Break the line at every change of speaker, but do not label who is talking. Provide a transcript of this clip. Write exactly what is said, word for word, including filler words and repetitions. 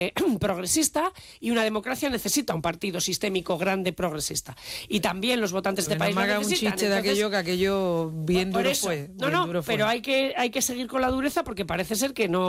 progresista, y una democracia necesita un partido sistémico grande progresista. Y también los votantes de este país
no me haga
lo necesitan.
un chiste
Entonces,
de aquello, que aquello bien
por
duro
eso,
fue.
no,
bien
no,
duro fue.
pero hay que, hay que seguir con la dureza, porque parece ser que no